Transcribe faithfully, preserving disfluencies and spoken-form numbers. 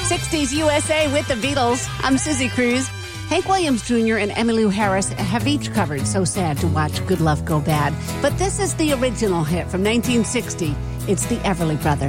sixties U S A with the Beatles. I'm Susie Cruz. Hank Williams Junior and Emmylou Harris have each covered So Sad to Watch Good Love Go Bad. But this is the original hit from nineteen sixty. It's the Everly Brothers.